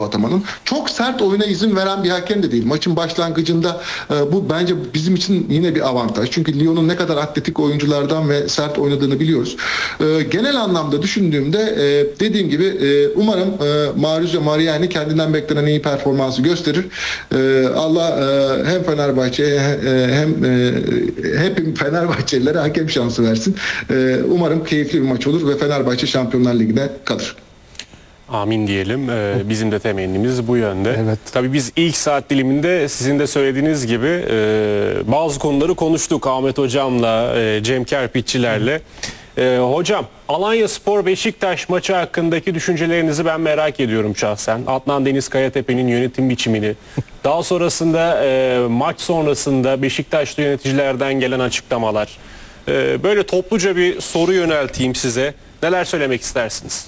Ataman'ın. Çok sert oyuna izin veren bir hakem de değil. Maçın başlangıcında bu bence bizim için yine bir avantaj. Çünkü Lyon'un ne kadar atletik oyunculardan ve sert oynadığını biliyoruz. Genel anlamda düşündüğümde dediğim gibi umarım Maurizio Mariani kendinden beklenen iyi performansı gösterir. Allah hem Fenerbahçe'ye hem hep Fenerbahçelilere hakem şansı versin. Umarım keyifli bir maç olur ve Fenerbahçe Şampiyonlar Ligi'ne kalır. Amin diyelim. Bizim de temennimiz bu yönde. Evet. Tabii biz ilk saat diliminde sizin de söylediğiniz gibi bazı konuları konuştuk Ahmet Hocam'la, Cem Kerpiççilerle. Hocam, Alanyaspor Beşiktaş maçı hakkındaki düşüncelerinizi ben merak ediyorum şahsen. Adnan Deniz Kayatepe'nin yönetim biçimini, daha sonrasında maç sonrasında Beşiktaşlı yöneticilerden gelen açıklamalar. Böyle topluca bir soru yönelteyim size. Neler söylemek istersiniz?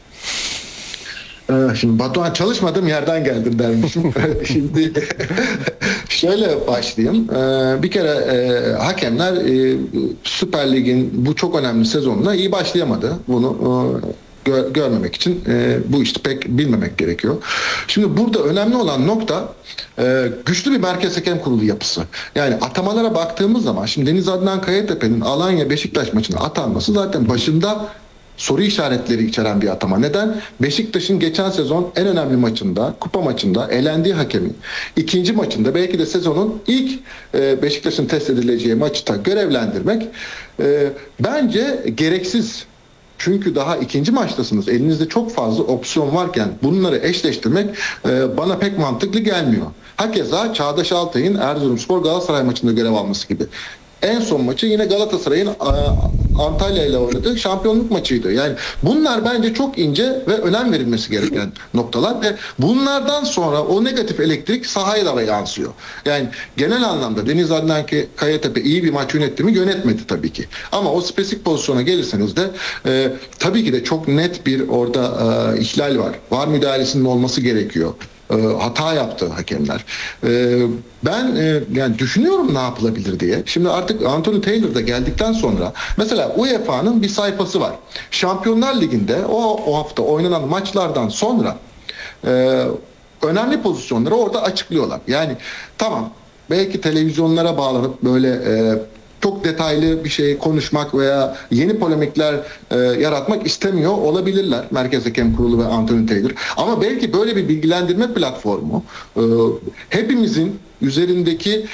Şimdi Batuhan çalışmadığım yerden geldim dermişim. Şimdi şöyle başlayayım. Bir kere hakemler Süper Lig'in bu çok önemli sezonuna iyi başlayamadı. Bunu görmemek için bu işte pek bilmemek gerekiyor. Şimdi burada önemli olan nokta güçlü bir merkez hakem kurulu yapısı. Yani atamalara baktığımız zaman şimdi Deniz Adnan Kayatepe'nin Alanya Beşiktaş maçına atanması zaten başında soru işaretleri içeren bir atama. Neden? Beşiktaş'ın geçen sezon en önemli maçında, kupa maçında elendiği hakemi ikinci maçında belki de sezonun ilk Beşiktaş'ın test edileceği maçta görevlendirmek bence gereksiz. Çünkü daha ikinci maçtasınız. Elinizde çok fazla opsiyon varken bunları eşleştirmek bana pek mantıklı gelmiyor. Hakeza Çağdaş Altay'ın Erzurumspor Galatasaray maçında görev alması gibi. En son maçı yine Galatasaray'ın Antalya ile oynadığı şampiyonluk maçıydı. Yani bunlar bence çok ince ve önem verilmesi gereken noktalar ve bunlardan sonra o negatif elektrik sahaya da yansıyor. Yani genel anlamda Deniz Adnan Kayatepe iyi bir maç yönetti mi? Yönetmedi tabii ki. Ama o spesifik pozisyona gelirseniz de tabii ki de çok net bir orada ihlal var. VAR müdahalesinin olması gerekiyor. Hata yaptı hakemler. Ben yani düşünüyorum ne yapılabilir diye. Şimdi artık Anthony Taylor da geldikten sonra mesela UEFA'nın bir sayfası var. Şampiyonlar Ligi'nde o hafta oynanan maçlardan sonra önemli pozisyonları orada açıklıyorlar. Yani tamam belki televizyonlara bağlanıp böyle çok detaylı bir şey konuşmak veya yeni polemikler yaratmak istemiyor olabilirler Merkez Hakem Kurulu ve Anthony Taylor. Ama belki böyle bir bilgilendirme platformu hepimizin üzerindeki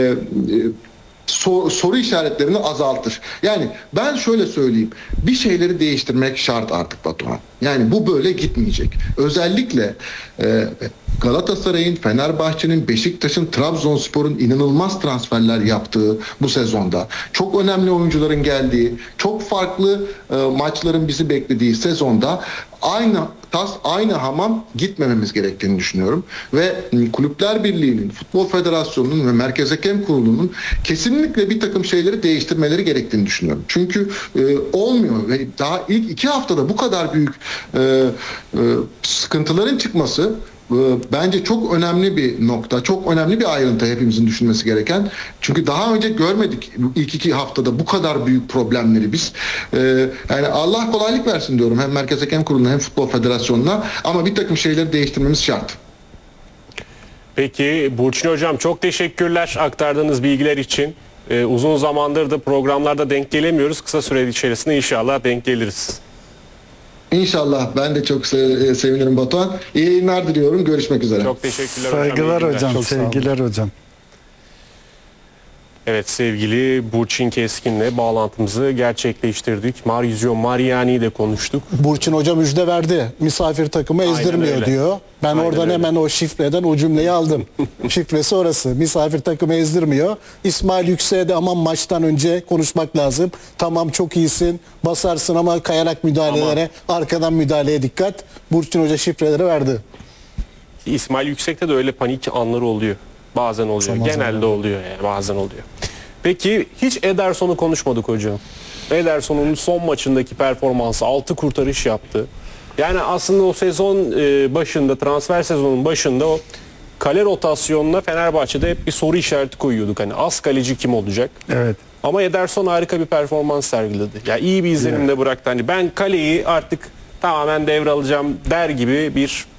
soru işaretlerini azaltır. Yani ben şöyle söyleyeyim. Bir şeyleri değiştirmek şart artık Batuhan. Yani bu böyle gitmeyecek. Özellikle Galatasaray'ın, Fenerbahçe'nin, Beşiktaş'ın, Trabzonspor'un inanılmaz transferler yaptığı bu sezonda, çok önemli oyuncuların geldiği, çok farklı maçların bizi beklediği sezonda aynı tas, aynı hamam gitmememiz gerektiğini düşünüyorum. Ve Kulüpler Birliği'nin, Futbol Federasyonu'nun ve Merkez Hakem Kurulu'nun kesinlikle bir takım şeyleri değiştirmeleri gerektiğini düşünüyorum. Çünkü olmuyor ve daha ilk 2 haftada bu kadar büyük sıkıntıların çıkması bence çok önemli bir nokta, çok önemli bir ayrıntı hepimizin düşünmesi gereken. Çünkü daha önce görmedik ilk 2 haftada bu kadar büyük problemleri biz. Yani Allah kolaylık versin diyorum hem Merkez Hakem Kurulu'na hem Futbol Federasyonu'na ama bir takım şeyleri değiştirmemiz şart. Peki Burçin Hocam çok teşekkürler aktardığınız bilgiler için. Uzun zamandır da programlarda denk gelemiyoruz. Kısa süre içerisinde inşallah denk geliriz. İnşallah. Ben de çok sevinirim Batuhan. İyi yayınlar diliyorum. Görüşmek üzere. Çok teşekkürler Saygılar hocam. Çok Sevgiler hocam. Evet, sevgili Burçin Keskin'le bağlantımızı gerçekleştirdik. Maurizio Mariani'yi de konuştuk. Burçin Hoca müjde verdi. Misafir takımı Aynen ezdirmiyor öyle. diyor. Ben Aynen oradan öyle. hemen o şifreden o cümleyi aldım. Şifresi orası. Misafir takımı ezdirmiyor. İsmail Yüksek'e de aman maçtan önce konuşmak lazım. Tamam çok iyisin. Basarsın ama kayarak müdahalelere, arkadan müdahaleye dikkat. Burçin Hoca şifreleri verdi. İsmail Yüksek'te de öyle panik anları oluyor. Bazen oluyor. Zaman Genelde zaman. oluyor yani. Bazen oluyor. Peki hiç Ederson'u konuşmadık hocam. Ederson'un son maçındaki performansı 6 kurtarış yaptı. Yani aslında o sezon başında, transfer sezonun başında o kale rotasyonuna Fenerbahçe'de hep bir soru işareti koyuyorduk. Hani az kaleci kim olacak? Evet. Ama Ederson harika bir performans sergiledi. Ya iyi bir izlenim de bıraktı. Hani ben kaleyi artık tamamen devralacağım der gibi bir